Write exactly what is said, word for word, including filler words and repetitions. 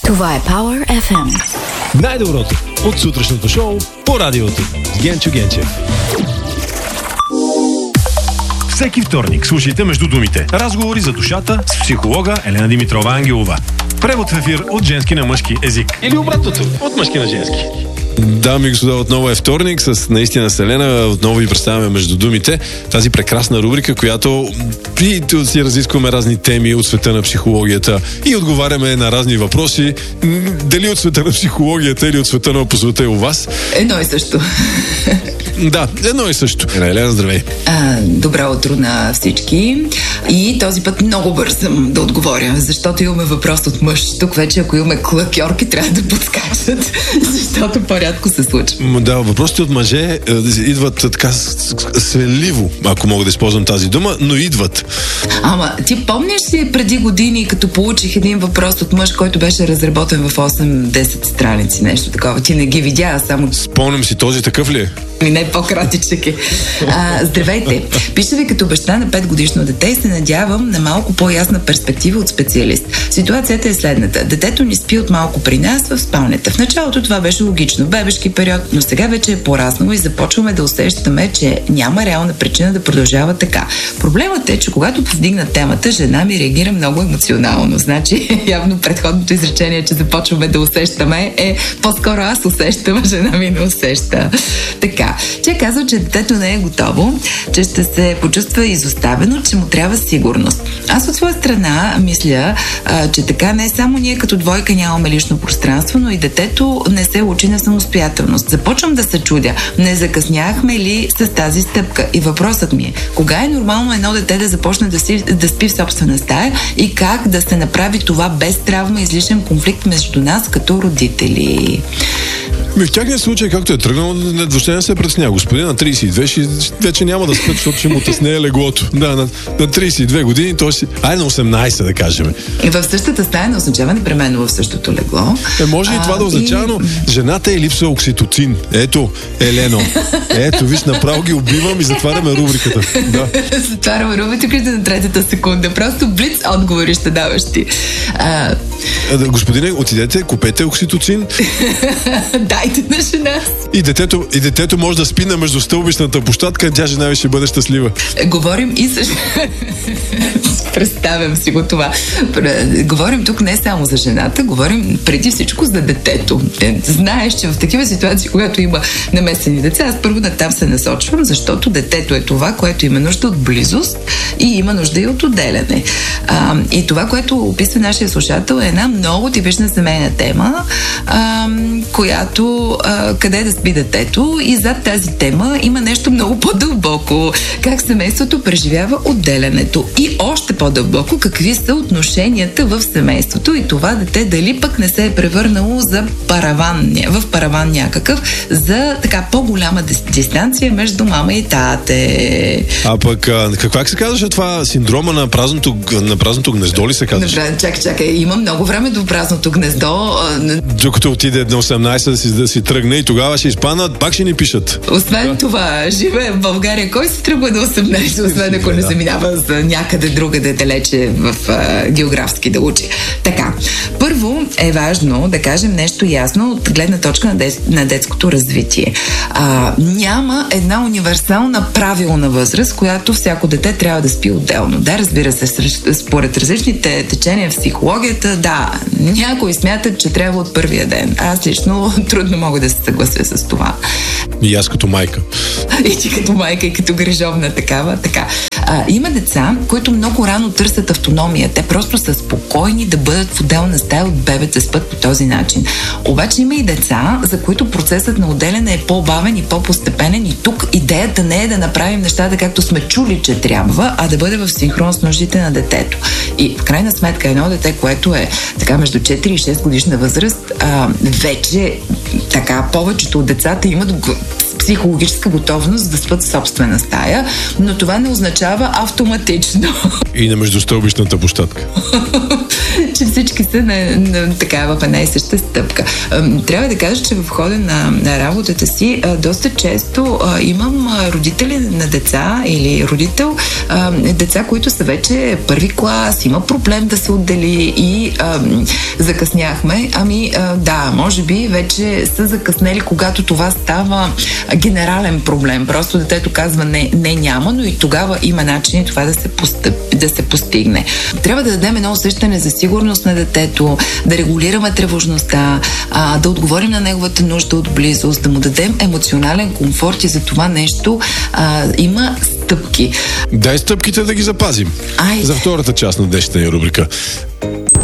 Това е Power еф ем. Най-доброто от сутрешното шоу по радиото с Генчо Генчев. Всеки вторник слушайте Между думите. Разговори за душата с психолога Елена Димитрова Ангелова. Превод в ефир от женски на мъжки език. Или обратното, от мъжки на женски. Дами и господа, отново е вторник с наистина Селена. Отново ви представяме Между думите. Тази прекрасна рубрика, която и си разискваме разни теми от света на психологията и отговаряме на разни въпроси. Дали от света на психологията или от света на по света е у вас? Едно и също. Да, едно и също. Елена, здравей. А, добро утро на всички. И този път много бързам да отговоря, защото имаме въпрос от мъж. Тук вече, ако имаме клакьорки, трябва да подскачат, защото по-рядко се случва. Да, въпросите от мъже е, идват така свенливо, ако мога да използвам тази дума, но идват. Ама, ти помниш ли преди години, като получих един въпрос от мъж, който беше разработен в осем-десет страници, нещо такова? Ти не ги видя, а само... Спомням си, този такъв ли е? И не по-кратичък е. А, здравейте! Пиша ви като баща на петгодишно дете и се надявам на малко по-ясна перспектива от специалист. Ситуацията е следната. Детето ни спи от малко при нас в спалнята. В началото това беше логично, бебешки период, но сега вече е пораснало и започваме да усещаме, че няма реална причина да продължава така. Проблемът е, че когато повдигна темата, жена ми реагира много емоционално. Значи, явно предходното изречение, че започваме да усещаме, е по-скоро аз усещам, а жена ми не усеща. Така. Тя казва, че детето не е готово, че ще се почувства изоставено, че му трябва сигурност. Аз от своя страна мисля, а, че така не само ние като двойка нямаме лично пространство, но и детето не се учи на самостоятелност. Започвам да се чудя, не закъсняхме ли с тази стъпка? И въпросът ми е, кога е нормално едно дете да започне да, си, да спи в собствена стая и как да се направи това без травма и излишен конфликт между нас като родители? Ми в тяхния случай, както е тръгнал, въобще не се притеснява. Господин на трийсет и две ще, вече няма да спят, защото ще му тъснее леглото. Да, на, на трийсет и две години, той си... Айде на осемнайсет, да кажем. И в същата стая не означава непременно в същото легло. Е, може и това да означава, и... но жената е липсва окситоцин. Ето, Елено. Ето, виж, направо ги убивам и затваряме рубриката. Да. Затваряме рубриката на третата секунда. Просто блиц отговори ще даваш ти. А... Господине, отидете, купете окситоцин. Дайте на жена. И детето, и детето може да спи на междустълбищната площадка, тя жена ви ще бъде щастлива. Говорим и също... Представям си го това. Говорим тук не само за жената, говорим преди всичко за детето. Знаеш, че в такива ситуации, когато има намесени деца, аз първо на там се насочвам, защото детето е това, което има нужда от близост и има нужда и от отделяне. А, и това, което описва нашия слушател, е една много типична семейна тема, а, която а, къде да спи детето, и зад тази тема има нещо много по-дълбоко. Как семейството преживява отделянето. И още по-дълбоко, какви са отношенията в семейството и това дете дали пък не се е превърнало за параван, в параван някакъв, за така по-голяма дистанция между мама и тате. А пък, а, как се казваше това? Синдрома на празното, на празното гнездо ли се казваше? Чакай, чакай, има много време до празното гнездо. Докато отиде на осемнайсет да си, да си тръгне и тогава ще изпаднат, пак ще ни пишат. Освен да. Това, живее в България. Кой се тръгва на осемнайсет, освен ако не заминава за някъде другаде далече в а, географски да учи. Така, първо е важно да кажем нещо ясно от гледна точка на, дет, на детското развитие. А, няма една универсална правилна възраст, която всяко дете трябва да спи отделно. Да, разбира се, според различните течения в психологията, да, някои смятат, че трябва от първия ден. Аз лично трудно мога да се съглася с това. И аз като майка. И ти като майка, и като грижовна такава. Така. А, има деца, които много рано търсят автономия. Те просто са спокойни да бъдат в отделна стая от бебета, спът по този начин. Обаче има и деца, за които процесът на отделяне е по-бавен и по-постепенен, и тук идеята не е да направим нещата както сме чули, че трябва, а да бъде в синхрон с нуждите на детето. И в крайна сметка едно дете, което е така между четири и шест годишна възраст, а, вече така повечето от децата имат психологическа готовност да спят в собствена стая, но това не означава автоматично. И на междустълбищната площадка. Че всички са са на, на, така в една и съща стъпка. Трябва да кажа, че в хода на, на работата си доста често имам родители на деца или родител, деца, които са вече първи клас, има проблем да се отдели и а, закъсняхме. Ами а, да, може би вече са закъснели, когато това става генерален проблем. Просто детето казва не, не няма, но и тогава има начини това да се, постъп, да се постигне. Трябва да дадем едно усещане за сигурност на детето, да регулираме тревожността, а, да отговорим на неговата нужда от близост, да му дадем емоционален комфорт и за това нещо а, има стъпки. Дай стъпките да ги запазим. Ай. За втората част на днешната ни рубрика.